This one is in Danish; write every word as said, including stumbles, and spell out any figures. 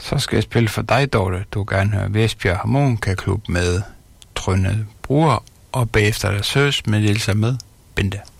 Så skal jeg spille for dig, Dorte. Du gerne høre Vestbjerg Harmonikaklub med Trønde Bruger, og bagefter der søs med Elsa med Bente.